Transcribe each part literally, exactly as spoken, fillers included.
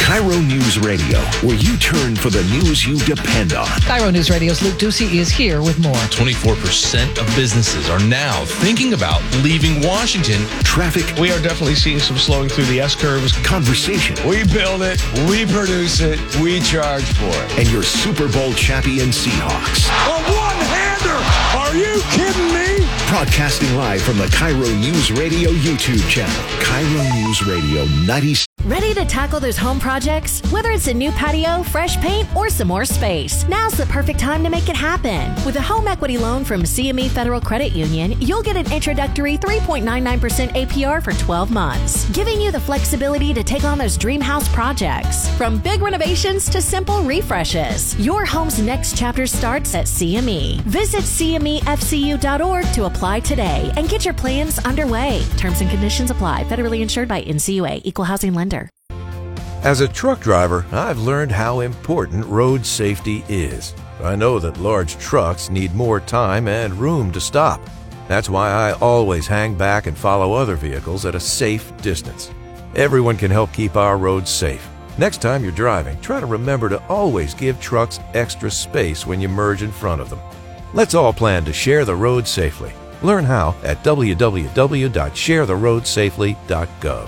Cairo News Radio, where you turn for the news you depend on. Cairo News Radio's Luke Ducey is here with more. twenty-four percent of businesses are now thinking about leaving Washington. Traffic. We are definitely seeing some slowing through the S-curves. Conversation. We build it, we produce it, we charge for it. And your Super Bowl champion Seahawks. A one-hander! Are you kidding me? Broadcasting live from the Cairo News Radio YouTube channel. Cairo News Radio ninety. Ready to tackle those home projects? Whether it's a new patio, fresh paint, or some more space, now's the perfect time to make it happen. With a home equity loan from C M E Federal Credit Union, you'll get an introductory three point nine nine percent A P R for twelve months, giving you the flexibility to take on those dream house projects. From big renovations to simple refreshes, your home's next chapter starts at C M E. Visit C M E F C U dot org to apply today and get your plans underway. Terms and conditions apply. Federally insured by N C U A, Equal Housing Lender. As a truck driver, I've learned how important road safety is. I know that large trucks need more time and room to stop. That's why I always hang back and follow other vehicles at a safe distance. Everyone can help keep our roads safe. Next time you're driving, try to remember to always give trucks extra space when you merge in front of them. Let's all plan to share the road safely. Learn how at w w w dot share the road safely dot gov.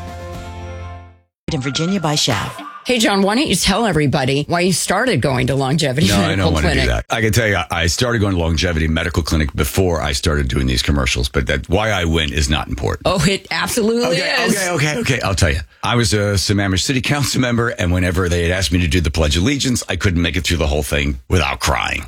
In Virginia by Shav. Hey, John, why don't you tell everybody why you started going to Longevity no, Medical I don't want Clinic? to do that. I can tell you, I started going to Longevity Medical Clinic before I started doing these commercials, but that why I went is not important. Oh, it absolutely okay, is. Okay, okay, okay. I'll tell you. I was a Sammamish City Council member, and whenever they had asked me to do the Pledge of Allegiance, I couldn't make it through the whole thing without crying.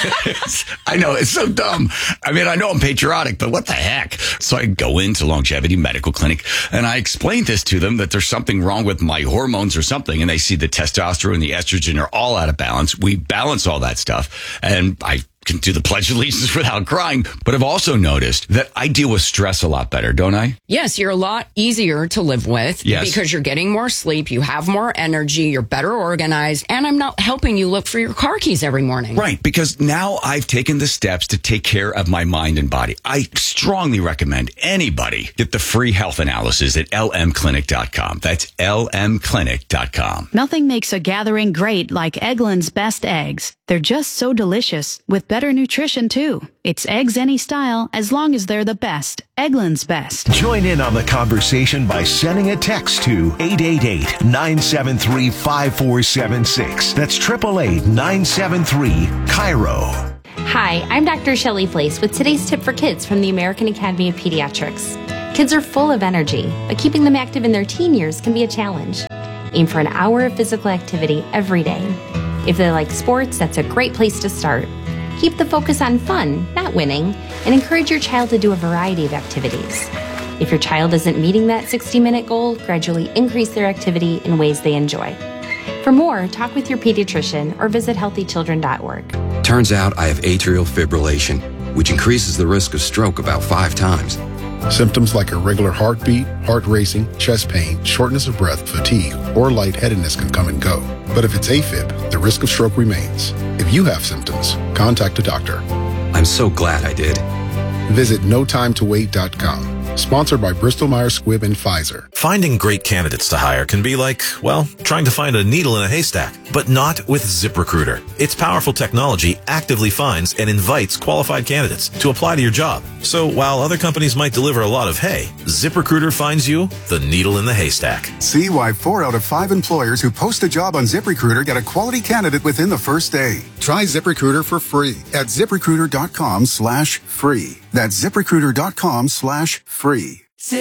I know, it's so dumb. I mean, I know I'm patriotic, but what the heck? So I go into Longevity Medical Clinic, and I explain this to them, that there's something wrong with my hormones or something, and they see the testosterone and the estrogen are all out of balance. We balance all that stuff, and I can do the Pledge of Allegiance without crying. But I've also noticed that I deal with stress a lot better, don't I? Yes, you're a lot easier to live with yes. because you're getting more sleep, you have more energy, you're better organized, and I'm not helping you look for your car keys every morning. Right, because now I've taken the steps to take care of my mind and body. I strongly recommend anybody get the free health analysis at L M clinic dot com. That's L M clinic dot com. Nothing makes a gathering great like Eggland's Best Eggs. They're just so delicious, with better nutrition, too. It's eggs any style, as long as they're the best. Eggland's Best. Join in on the conversation by sending a text to eight eight eight, nine seven three, five four seven six. That's eight eight eight, nine seven three, Cairo. Hi, I'm Doctor Shelley Place with today's tip for kids from the American Academy of Pediatrics. Kids are full of energy, but keeping them active in their teen years can be a challenge. Aim for an hour of physical activity every day. If they like sports, that's a great place to start. Keep the focus on fun, not winning, and encourage your child to do a variety of activities. If your child isn't meeting that sixty-minute goal, gradually increase their activity in ways they enjoy. For more, talk with your pediatrician or visit healthy children dot org. Turns out I have atrial fibrillation, which increases the risk of stroke about five times. Symptoms like irregular heartbeat, heart racing, chest pain, shortness of breath, fatigue, or lightheadedness can come and go. But if it's AFib, the risk of stroke remains. If you have symptoms, contact a doctor. I'm so glad I did. Visit no time to wait dot com. Sponsored by Bristol Myers Squibb and Pfizer. Finding great candidates to hire can be like, well, trying to find a needle in a haystack, but not with ZipRecruiter. Its powerful technology actively finds and invites qualified candidates to apply to your job. So while other companies might deliver a lot of hay, ZipRecruiter finds you the needle in the haystack. See why four out of five employers who post a job on ZipRecruiter get a quality candidate within the first day. Try ZipRecruiter for free at ZipRecruiter.com slash free. That's ZipRecruiter.com slash free.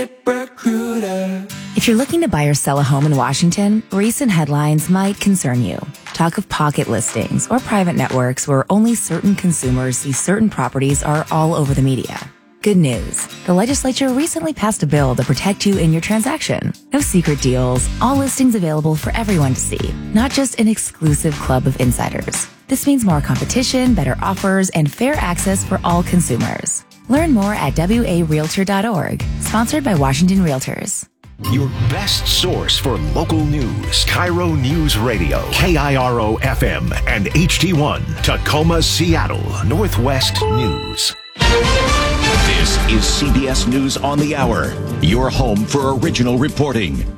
ZipRecruiter. If you're looking to buy or sell a home in Washington, recent headlines might concern you. Talk of pocket listings or private networks where only certain consumers see certain properties are all over the media. Good news. The legislature recently passed a bill to protect you in your transaction. No secret deals, all listings available for everyone to see, not just an exclusive club of insiders. This means more competition, better offers, and fair access for all consumers. Learn more at W A Realtor dot org, sponsored by Washington Realtors. Your best source for local news. Cairo News Radio, K I R O F M, and H D one, Tacoma, Seattle, Northwest News. This is C B S News on the Hour, your home for original reporting.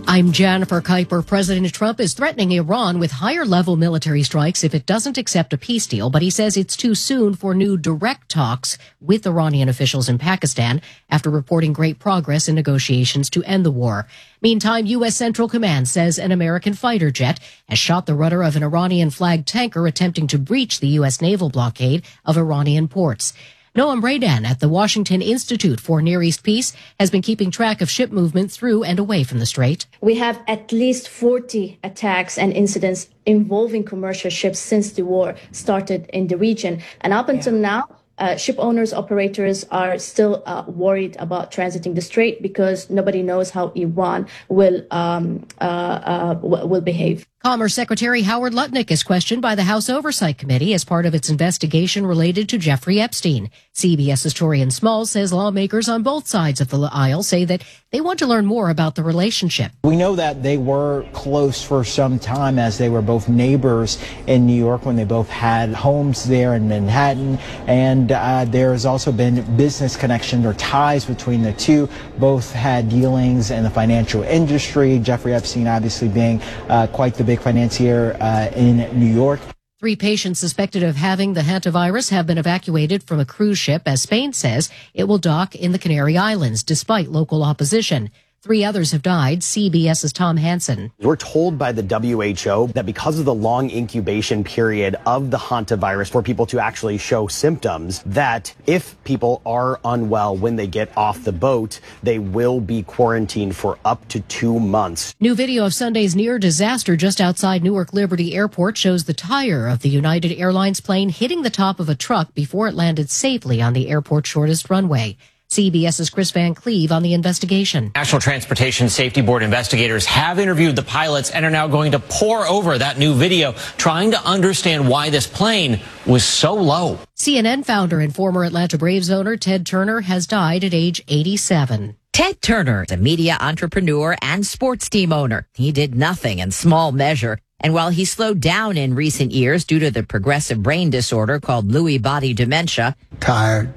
I'm Jennifer Kuiper. President Trump is threatening Iran with higher-level military strikes if it doesn't accept a peace deal, but he says it's too soon for new direct talks with Iranian officials in Pakistan after reporting great progress in negotiations to end the war. Meantime, U S. Central Command says an American fighter jet has shot the rudder of an Iranian-flagged tanker attempting to breach the U S naval blockade of Iranian ports. Noam Raydan at the Washington Institute for Near East Peace has been keeping track of ship movement through and away from the strait. We have at least forty attacks and incidents involving commercial ships since the war started in the region. And up until now, uh, ship owners, operators are still uh, worried about transiting the strait because nobody knows how Iran will um, uh, uh, w- will behave. Commerce Secretary Howard Lutnick is questioned by the House Oversight Committee as part of its investigation related to Jeffrey Epstein. CBS's Torian Small says lawmakers on both sides of the aisle say that they want to learn more about the relationship. We know that they were close for some time as they were both neighbors in New York when they both had homes there in Manhattan. And uh, there has also been business connection or ties between the two. Both had dealings in the financial industry. Jeffrey Epstein obviously being uh, quite the big financier uh, in New York. Three patients suspected of having the hantavirus have been evacuated from a cruise ship as Spain says it will dock in the Canary Islands despite local opposition. Three others have died. CBS's Tom Hansen. We're told by the W H O that because of the long incubation period of the hantavirus for people to actually show symptoms, that if people are unwell when they get off the boat, they will be quarantined for up to two months. New video of Sunday's near disaster just outside Newark Liberty Airport shows the tire of the United Airlines plane hitting the top of a truck before it landed safely on the airport's shortest runway. CBS's Chris Van Cleve on the investigation. National Transportation Safety Board investigators have interviewed the pilots and are now going to pore over that new video, trying to understand why this plane was so low. C N N founder and former Atlanta Braves owner Ted Turner has died at age eighty-seven. Ted Turner, a media entrepreneur and sports team owner. He did nothing in small measure. And while he slowed down in recent years due to the progressive brain disorder called Lewy body dementia, tired,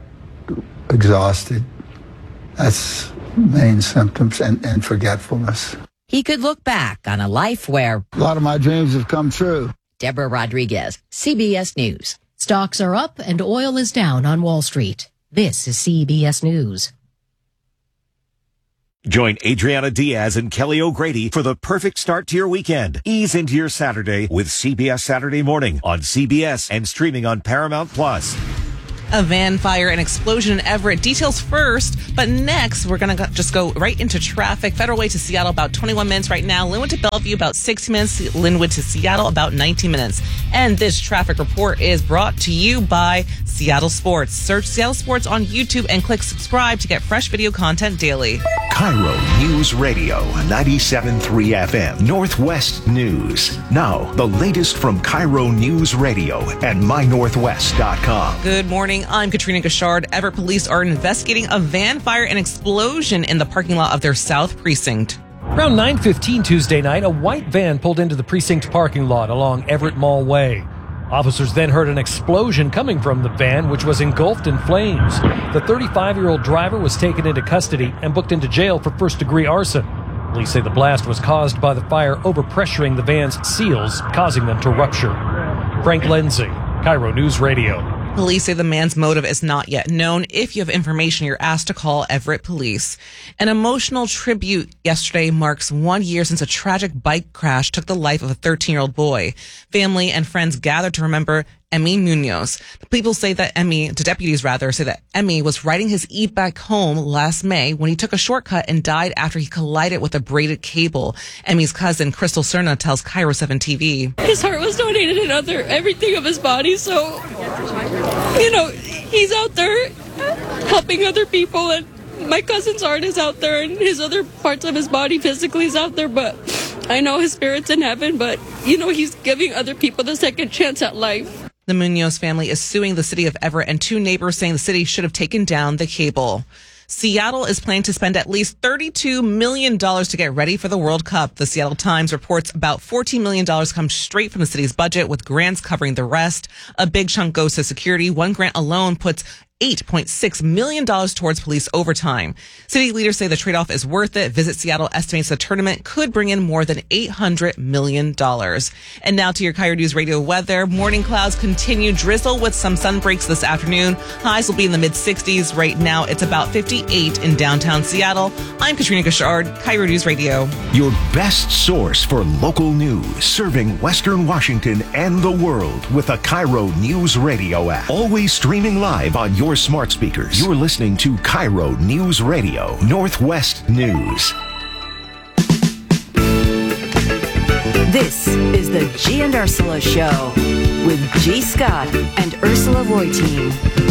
exhausted. That's main symptoms, and, and forgetfulness. He could look back on a life where a lot of my dreams have come true. Deborah Rodriguez, C B S News. Stocks are up and oil is down on Wall Street. This is C B S News. Join Adriana Diaz and Kelly O'Grady for the perfect start to your weekend. Ease into your Saturday with C B S Saturday Morning on C B S and streaming on Paramount Plus. A van fire and explosion in Everett. Details first, but next we're going to just go right into traffic. Federal Way to Seattle, about twenty-one minutes right now. Linwood to Bellevue, about sixty minutes. Linwood to Seattle, about nineteen minutes. And this traffic report is brought to you by Seattle Sports. Search Seattle Sports on YouTube and click subscribe to get fresh video content daily. Cairo News Radio, ninety-seven point three F M, Northwest News. Now, the latest from Cairo News Radio and my northwest dot com. Good morning. I'm Katrina Gashard. Everett police are investigating a van fire and explosion in the parking lot of their South Precinct. Around nine fifteen Tuesday night, a white van pulled into the precinct parking lot along Everett Mall Way. Officers then heard an explosion coming from the van, which was engulfed in flames. The thirty-five-year-old driver was taken into custody and booked into jail for first-degree arson. Police say the blast was caused by the fire overpressuring the van's seals, causing them to rupture. Frank Lindsay, Cairo News Radio. Police say the man's motive is not yet known. If you have information, you're asked to call Everett Police. An emotional tribute yesterday marks one year since a tragic bike crash took the life of a thirteen-year-old boy. Family and friends gathered to remember Emmy Munoz. The people say that Emmy, the deputies rather, say that Emmy was riding his e-bike home last May when he took a shortcut and died after he collided with a braided cable. Emmy's cousin, Crystal Cerna, tells Cairo seven T V. His heart was donated and other everything of his body, so, you know, he's out there helping other people, and my cousin's heart is out there and his other parts of his body physically is out there, but I know his spirit's in heaven, but, you know, he's giving other people the second chance at life. The Munoz family is suing the city of Everett and two neighbors saying the city should have taken down the cable. Seattle is planning to spend at least thirty-two million dollars to get ready for the World Cup. The Seattle Times reports about fourteen million dollars comes straight from the city's budget, with grants covering the rest. A big chunk goes to security. One grant alone puts eight point six million dollars towards police overtime. City leaders say the trade-off is worth it. Visit Seattle estimates the tournament could bring in more than eight hundred million dollars. And now to your K I R O News Radio weather. Morning clouds continue, drizzle with some sun breaks this afternoon. Highs will be in the mid-sixties. Right now, it's about fifty-eight in downtown Seattle. I'm Katrina Gashard, K I R O News Radio. Your best source for local news, serving Western Washington and the world with a K I R O News Radio app. Always streaming live on your smart speakers. You're listening to K I R O News Radio, Northwest News. This is the G and Ursula Show with G. Scott and Ursula Voitin.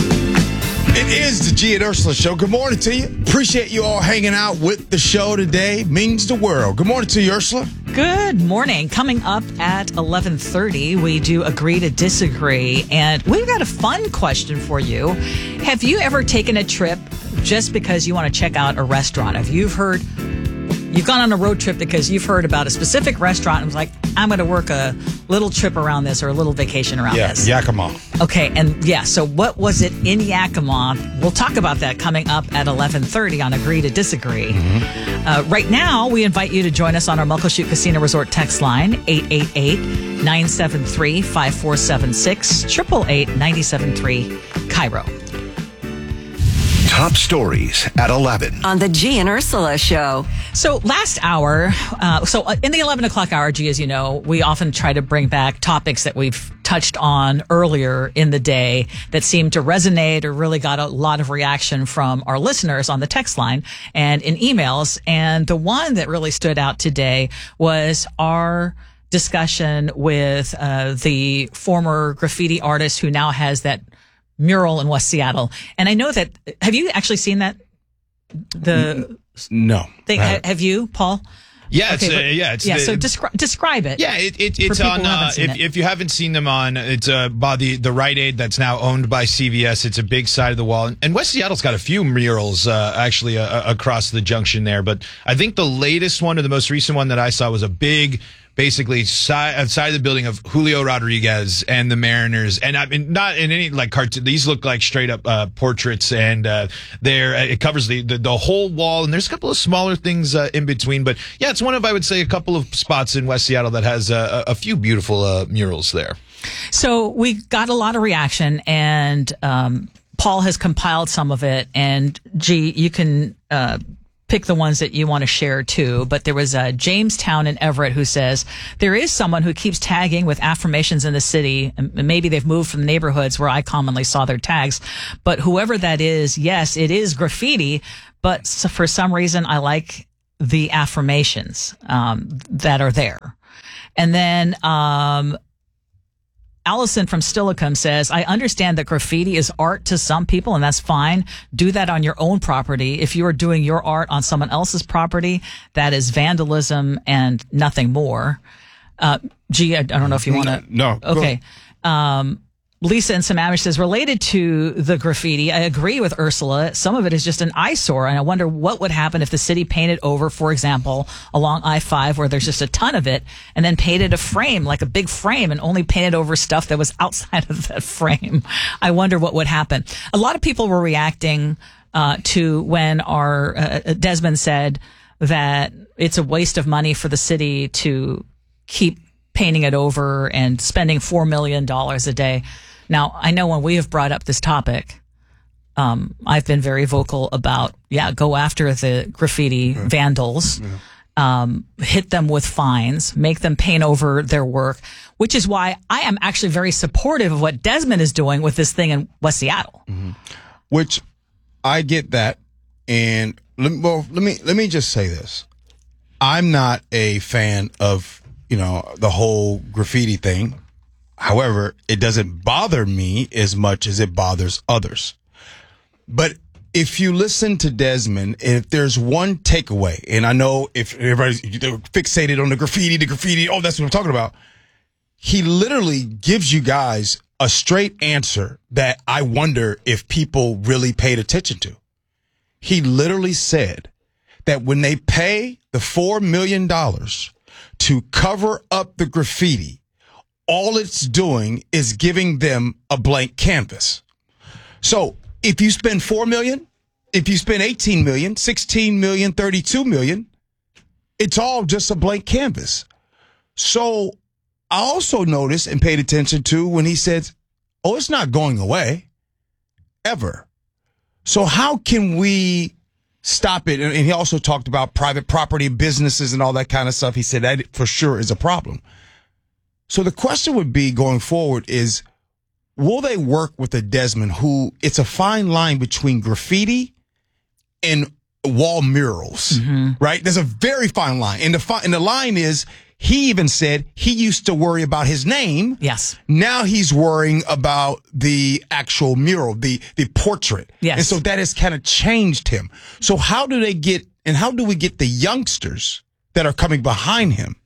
It is the G and Ursula Show. Good morning to you. Appreciate you all hanging out with the show today. Means the world. Good morning to you, Ursula. Good morning. Coming up at eleven thirty, we do Agree to Disagree, and we've got a fun question for you. Have you ever taken a trip just because you want to check out a restaurant? Have you heard... You've gone on a road trip because you've heard about a specific restaurant and was like, I'm going to work a little trip around this or a little vacation around yeah, this. Yakima. Okay, and yeah, so what was it in Yakima? We'll talk about that coming up at eleven thirty on Agree to Disagree. Mm-hmm. Uh, right now, we invite you to join us on our Muckleshoot Casino Resort text line, eight eight eight, nine seven three, five four seven six, eight eight eight, nine seven three, K I R O. Top stories at eleven. On the G and Ursula Show. So last hour, uh, so in the eleven o'clock hour, G, as you know, we often try to bring back topics that we've touched on earlier in the day that seemed to resonate or really got a lot of reaction from our listeners on the text line and in emails. And the one that really stood out today was our discussion with uh, the former graffiti artist who now has that mural in West Seattle. And I know that, have you actually seen that? The no. Thing, ha, have you, Paul? Yeah, okay, it's, uh, but, yeah, it's yeah. the, So describe describe it. Yeah, it, it it's on. Uh, if, it. if you haven't seen them on, it's uh, by the the Rite Aid that's now owned by C V S. It's a big side of the wall, and West Seattle's got a few murals uh, actually uh, across the junction there. But I think the latest one or the most recent one that I saw was a big. Basically, side, outside of the building of Julio Rodriguez and the Mariners, and I mean, not in any like cartoon. These look like straight up uh, portraits, and uh, there it covers the, the the whole wall. And there's a couple of smaller things uh, in between, but yeah, it's one of I would say a couple of spots in West Seattle that has uh, a, a few beautiful uh, murals there. So we got a lot of reaction, and um, Paul has compiled some of it. And G, you can. Uh, pick the ones that you want to share too. But there was a Jamestown in Everett who says there is someone who keeps tagging with affirmations in the city. And maybe they've moved from neighborhoods where I commonly saw their tags, but whoever that is, yes, it is graffiti, but for some reason I like the affirmations, um, that are there. And then, um, Allison from Stillicum says, I understand that graffiti is art to some people, and that's fine. Do that on your own property. If you are doing your art on someone else's property, that is vandalism and nothing more. Uh, Gee, I, I don't know if you want to. No. no okay. Um, Lisa in Sammamish says, related to the graffiti, I agree with Ursula. Some of it is just an eyesore, and I wonder what would happen if the city painted over, for example, along I five where there's just a ton of it, and then painted a frame, like a big frame, and only painted over stuff that was outside of that frame. I wonder what would happen. A lot of people were reacting uh, to when our uh, Desmond said that it's a waste of money for the city to keep painting it over and spending four million dollars a day. Now, I know when we have brought up this topic, um, I've been very vocal about, yeah, go after the graffiti yeah. vandals, yeah. Um, hit them with fines, make them paint over their work, which is why I am actually very supportive of what Desmond is doing with this thing in West Seattle. Mm-hmm. Which I get that. And well, let me, let me just say this. I'm not a fan of, you know, the whole graffiti thing. However, it doesn't bother me as much as it bothers others. But if you listen to Desmond, if there's one takeaway, and I know if everybody's fixated on the graffiti, the graffiti, oh, that's what I'm talking about. He literally gives you guys a straight answer that I wonder if people really paid attention to. He literally said that when they pay the four million dollars to cover up the graffiti, all it's doing is giving them a blank canvas. So if you spend four million, if you spend eighteen million, sixteen million, thirty-two million, it's all just a blank canvas. So I also noticed and paid attention to when he said, oh, it's not going away ever. So how can we stop it? And he also talked about private property, businesses, and all that kind of stuff. He said that for sure is a problem. So the question would be going forward is, will they work with a Desmond who, it's a fine line between graffiti and wall murals, mm-hmm. right? There's a very fine line. And the, fi- and the line is, he even said he used to worry about his name. Yes. Now he's worrying about the actual mural, the, the portrait. Yes. And so that has kind of changed him. So how do they get, and how do we get the youngsters that are coming behind him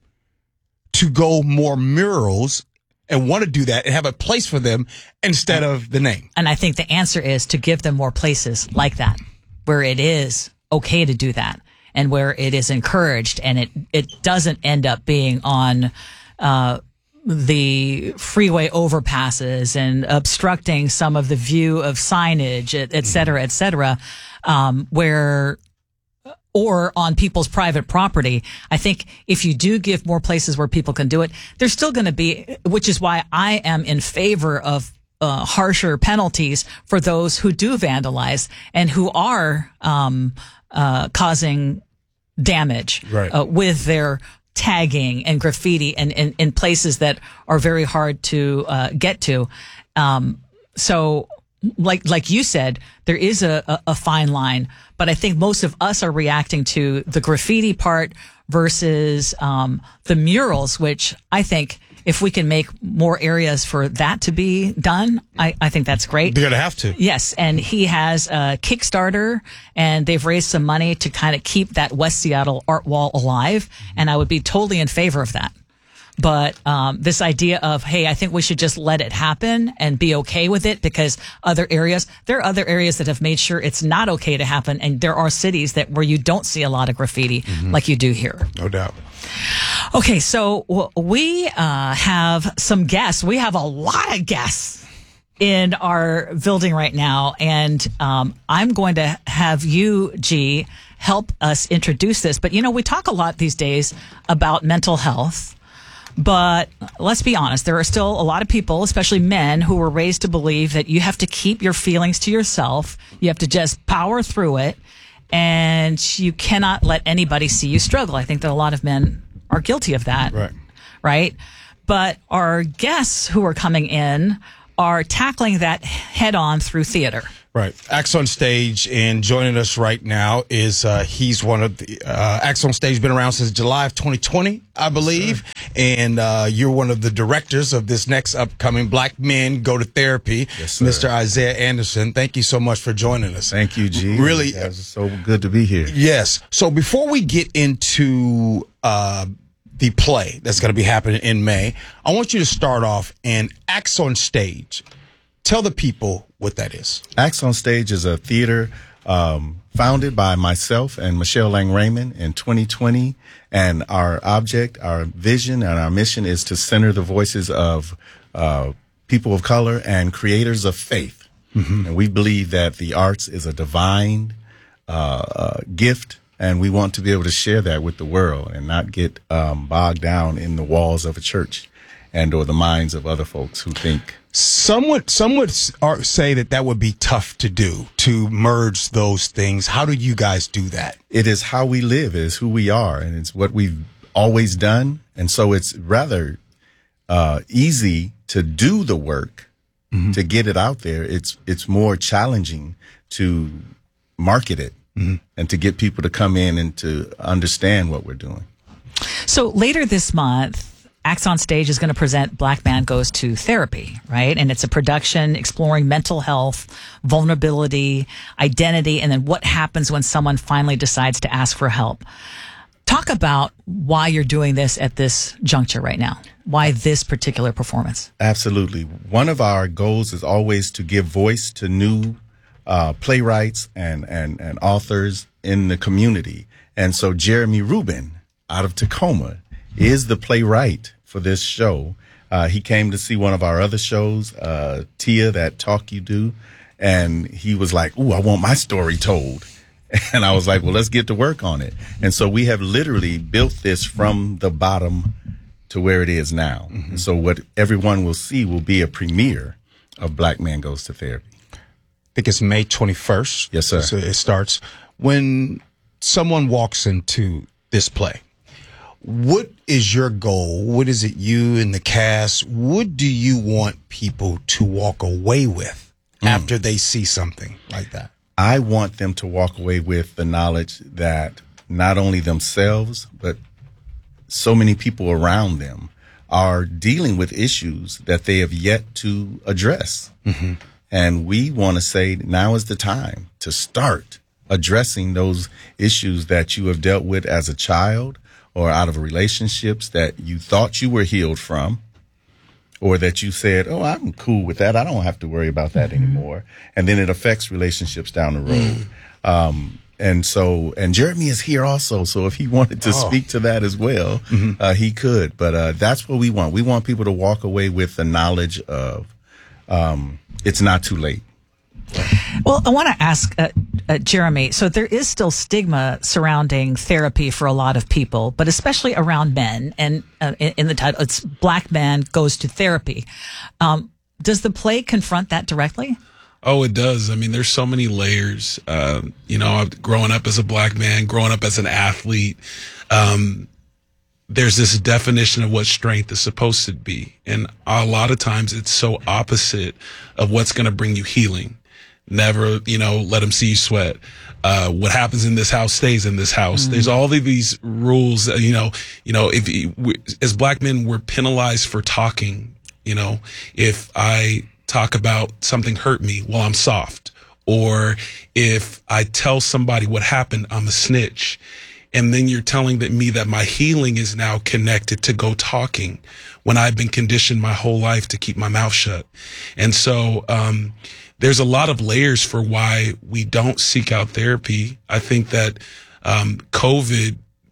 to go more murals and want to do that and have a place for them instead of the name? And I think the answer is to give them more places like that, where it is okay to do that and where it is encouraged, and it, it doesn't end up being on uh, the freeway overpasses and obstructing some of the view of signage, et, et cetera, et cetera, um, where or on people's private property. I think if you do give more places where people can do it, there's still going to be, which is why I am in favor of uh, harsher penalties for those who do vandalize and who are um, uh, causing damage right. uh, with their tagging and graffiti and in, in places that are very hard to uh, get to. Um, so like like you said, there is a, a, a fine line, but I think most of us are reacting to the graffiti part versus um, the murals, which I think if we can make more areas for that to be done, I, I think that's great. They're going to have to. Yes, and he has a Kickstarter, and they've raised some money to kind of keep that West Seattle art wall alive, and I would be totally in favor of that. But um, this idea of, hey, I think we should just let it happen and be okay with it because other areas, there are other areas that have made sure it's not okay to happen, and there are cities that where you don't see a lot of graffiti mm-hmm. like you do here. No doubt. Okay, so w- we uh, have some guests. We have a lot of guests in our building right now, and um, I'm going to have you, G, help us introduce this. But, you know, we talk a lot these days about mental health. But let's be honest, there are still a lot of people, especially men, who were raised to believe that you have to keep your feelings to yourself. You have to just power through it, and you cannot let anybody see you struggle. I think that a lot of men are guilty of that. Right. Right? But our guests who are coming in are tackling that head on through theater. Right. Acts on Stage, and joining us right now is, uh, he's one of the, uh, Acts on Stage been around since July of twenty twenty, I believe. Yes, and, uh, you're one of the directors of this next upcoming Black Men Go to Therapy. Yes, sir. Mister Isaiah Anderson, thank you so much for joining us. Thank you, G. Really. It's so good to be here. Yes. So before we get into, uh, the play that's going to be happening in May, I want you to start off and Acts on Stage. Tell the people what that is. Acts on Stage is a theater um, founded by myself and Michelle Lang Raymond in twenty twenty. And our object, our vision, and our mission is to center the voices of uh, people of color and creators of faith. Mm-hmm. And we believe that the arts is a divine uh, uh, gift, and we want to be able to share that with the world and not get um, bogged down in the walls of a church and or the minds of other folks who think. Some would, some would say that that would be tough to do, to merge those things. How do you guys do that? It is how we live. It is who we are, and it's what we've always done. And so it's rather uh, easy to do the work, mm-hmm. to get it out there. It's it's more challenging to market it mm-hmm. and to get people to come in and to understand what we're doing. So later this month, Acts on Stage is going to present Black Man Goes to Therapy, right? And it's a production exploring mental health, vulnerability, identity, and then what happens when someone finally decides to ask for help. Talk about why you're doing this at this juncture right now. Why this particular performance? Absolutely. One of our goals is always to give voice to new uh, playwrights and, and, and authors in the community. And so Jeremy Rubin out of Tacoma is the playwright for this show. Uh, he came to see one of our other shows, uh, Tia, That Talk You Do. And he was like, ooh, I want my story told. And I was like, well, let's get to work on it. And so we have literally built this from the bottom to where it is now. Mm-hmm. So what everyone will see will be a premiere of Black Man Goes to Therapy. I think it's May twenty-first. Yes, sir. So it starts. When someone walks into this play, what is your goal? What is it you and the cast, what do you want people to walk away with mm. after they see something like that? I want them to walk away with the knowledge that not only themselves, but so many people around them are dealing with issues that they have yet to address. Mm-hmm. And we want to say now is the time to start addressing those issues that you have dealt with as a child or out of relationships that you thought you were healed from, or that you said, oh, I'm cool with that. I don't have to worry about that mm-hmm. anymore. And then it affects relationships down the road. Mm. Um, and so, and Jeremy is here also. So if he wanted to oh. speak to that as well, mm-hmm. uh, he could. But uh, that's what we want. We want people to walk away with the knowledge of um, it's not too late. Well, I want to ask uh, uh, Jeremy. So there is still stigma surrounding therapy for a lot of people, but especially around men. And uh, in, in the title, it's Black Man Goes to Therapy. Um, does the play confront that directly? Oh, it does. I mean, there's so many layers. Uh, you know, growing up as a Black man, growing up as an athlete, um, there's this definition of what strength is supposed to be. And a lot of times it's so opposite of what's going to bring you healing. Never, you know, let them see you sweat. Uh, what happens in this house stays in this house. Mm-hmm. There's all of these rules, uh, you know, you know, if we, as Black men, we're penalized for talking, you know, if I talk about something hurt me, well, I'm soft. Or if I tell somebody what happened, I'm a snitch. And then you're telling that me that my healing is now connected to go talking when I've been conditioned my whole life to keep my mouth shut. And so, um, there's a lot of layers for why we don't seek out therapy. I think that um, COVID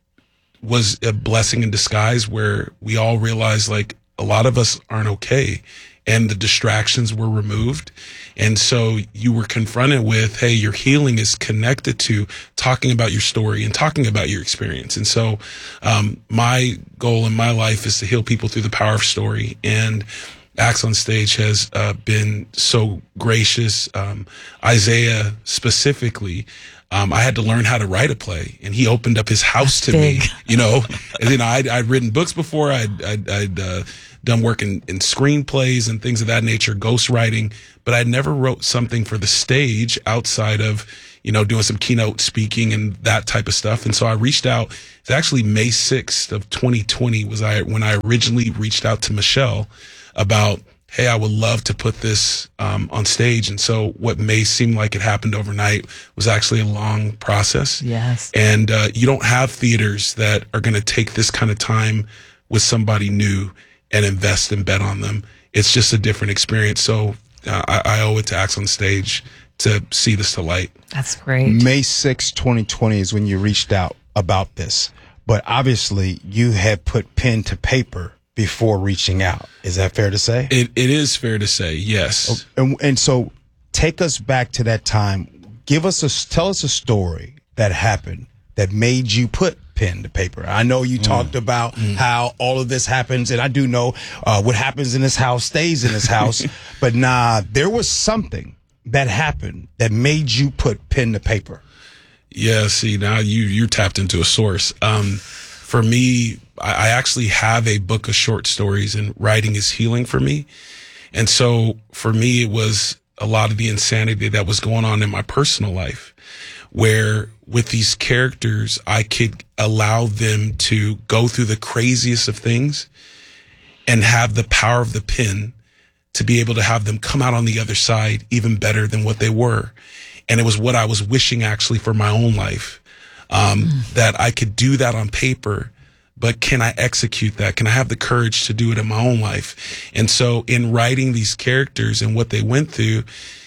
was a blessing in disguise where we all realized like a lot of us aren't okay and the distractions were removed. And so you were confronted with, hey, your healing is connected to talking about your story and talking about your experience. And so um, my goal in my life is to heal people through the power of story. And Acts on Stage has uh, been so gracious. Um, Isaiah specifically, um, I had to learn how to write a play, and he opened up his house to Big. me. You know, and then I'd, I'd written books before. I'd, I'd, I'd uh, done work in, in screenplays and things of that nature, ghostwriting, but I never wrote something for the stage outside of, you know, doing some keynote speaking and that type of stuff. And so I reached out. It's actually May sixth of twenty twenty was I when I originally reached out to Michelle about, hey, I would love to put this um, on stage. And so what may seem like it happened overnight was actually a long process. Yes. And uh, you don't have theaters that are going to take this kind of time with somebody new and invest and bet on them. It's just a different experience. So uh, I, I owe it to Acts on Stage to see this to light. That's great. May sixth, twenty twenty is when you reached out about this. But obviously you had put pen to paper before reaching out. Is that fair to say? It It is fair to say, yes. And, and so take us back to that time. Give us a, tell us a story that happened that made you put pen to paper. I know you mm. talked about mm. how all of this happens, and I do know uh, what happens in this house stays in this house, but nah, there was something that happened that made you put pen to paper. Yeah, see, now you, you're tapped into a source. Um, for me, I actually have a book of short stories, and writing is healing for me. And so for me, it was a lot of the insanity that was going on in my personal life, where with these characters, I could allow them to go through the craziest of things and have the power of the pen to be able to have them come out on the other side even better than what they were. And it was what I was wishing actually for my own life, um, mm. that I could do that on paper. But can I execute that? Can I have the courage to do it in my own life? And so in writing these characters and what they went through,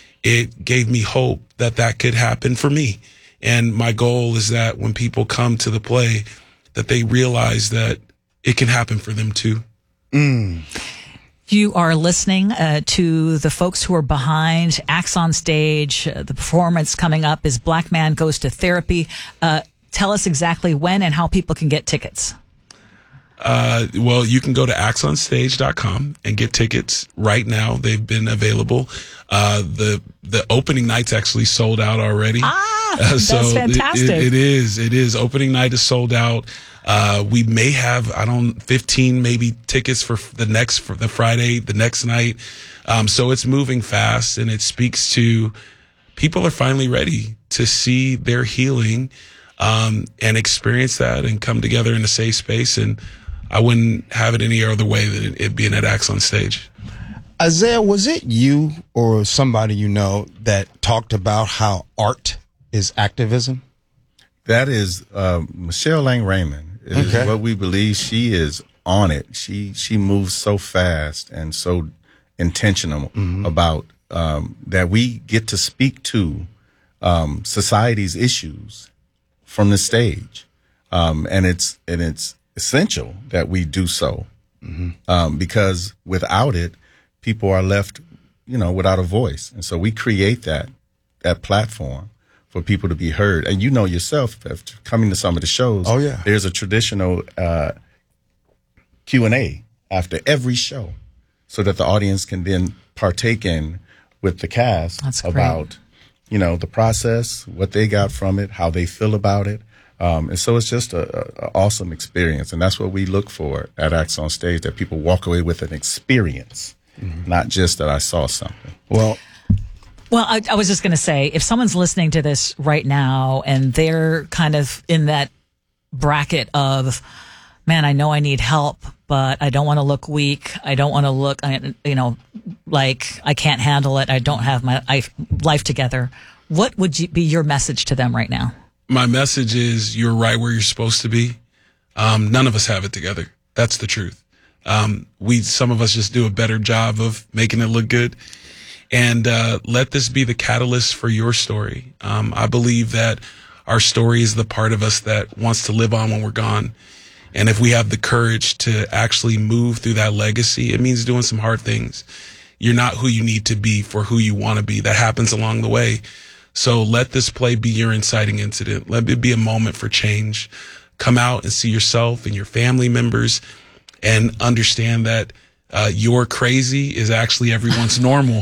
it gave me hope that that could happen for me. And my goal is that when people come to the play, that they realize that it can happen for them too. Mm. You are listening uh, to the folks who are behind Acts on Stage. Uh, the performance coming up is Black Man Goes to Therapy. Uh, tell us exactly when and how people can get tickets. Uh, well, you can go to acts on stage dot com and get tickets right now. They've been available. Uh, the, the opening night's actually sold out already. Ah, uh, so that's fantastic. It, it, it is. It is. Opening night is sold out. Uh, we may have, I don't, fifteen maybe tickets for the next, for the Friday, the next night. Um, so it's moving fast, and it speaks to people are finally ready to see their healing, um, and experience that and come together in a safe space. And I wouldn't have it any other way than it being at Acts on Stage. Isaiah, was it you or somebody you know that talked about how art is activism? That is uh, Michelle Lang Raymond. Is Okay. what we believe. She is on it. She she moves so fast and so intentional Mm-hmm. about um, that we get to speak to um, society's issues from the stage, um, and it's and it's essential that we do so, Mm-hmm. um, because without it, people are left, you know, without a voice, and so we create that that platform for people to be heard. And you know yourself, after coming to some of the shows, Oh, yeah. there's a traditional uh, Q and A after every show so that the audience can then partake in with the cast That's great. about, you know, the process, what they got from it, how they feel about it. Um, and so it's just a, a, a awesome experience. And that's what we look for at Acts on Stage, that people walk away with an experience, not just that I saw something. Well, Well, I, I was just going to say, if someone's listening to this right now and they're kind of in that bracket of, man, I know I need help, but I don't want to look weak. I don't want to look, you know, like I can't handle it. I don't have my life together. What would you, be your message to them right now? My message is you're right where you're supposed to be. Um, none of us have it together. That's the truth. Um, we, some of us just do a better job of making it look good. And uh, let this be the catalyst for your story. Um, I believe that our story is the part of us that wants to live on when we're gone. And if we have the courage to actually move through that legacy, it means doing some hard things. You're not who you need to be for who you want to be. That happens along the way. So let this play be your inciting incident. Let it be a moment for change. Come out and see yourself and your family members and understand that Uh, your crazy is actually everyone's normal.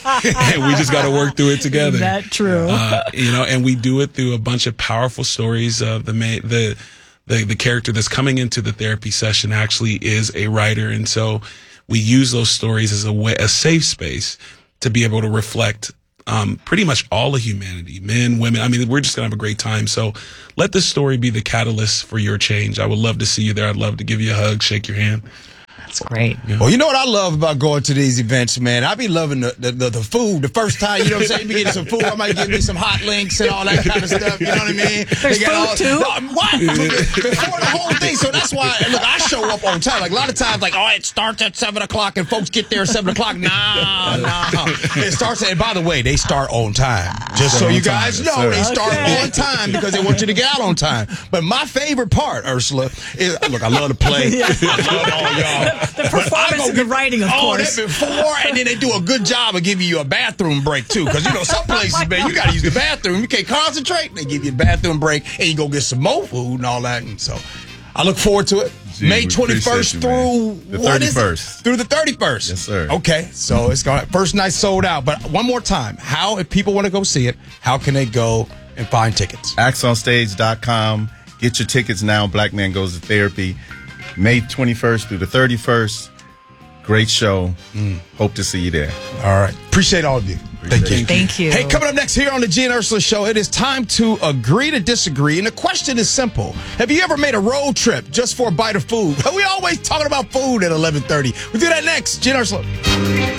And we just got to work through it together. Is that true? Uh, you know, and we do it through a bunch of powerful stories. Uh, the, ma- the, the, the character that's coming into the therapy session actually is a writer. And so we use those stories as a way, a safe space to be able to reflect, um, pretty much all of humanity, men, women. I mean, we're just going to have a great time. So let this story be the catalyst for your change. I would love to see you there. I'd love to give you a hug, shake your hand. That's great. Well, you know what I love about going to these events, man? I be loving the, the, the, the food the first time, you know what I'm saying? Be getting some food. I might get me some hot links and all that kind of stuff. You know what I mean? There's They got food all, too? No, what? Before the whole thing. So that's why, look, I show up on time. Like a lot of times, like, oh, it starts at seven o'clock and folks get there at seven o'clock. Nah, nah. It starts at, and by the way, they start on time. Just so you guys know, they start on time because they want you to get out on time. But my favorite part, Ursula, is, look, I love to play. I love all y'all. The performance and the writing, of oh, course. that before, and then they do a good job of giving you a bathroom break, too. Because, you know, some places, man, you got to use the bathroom. You can't concentrate. They give you a bathroom break, and you go get some more food and all that. And so I look forward to it. Gee, May we twenty-first appreciate you, through man. The what is it? thirty-first. Through the thirty-first. Yes, sir. Okay, so it's going first night sold out. But one more time, how, if people want to go see it, how can they go and find tickets? acts on stage dot com. Get your tickets now. Black Man Goes to Therapy. May twenty-first through the thirty-first. Great show. Mm. Hope to see you there. All right. Appreciate all of you. Thank you. Thank you. Hey, coming up next here on the G and Ursula Show, it is time to agree to disagree. And the question is simple. Have you ever made a road trip just for a bite of food? We always talking about food at eleven thirty. We'll do that next. G and Ursula.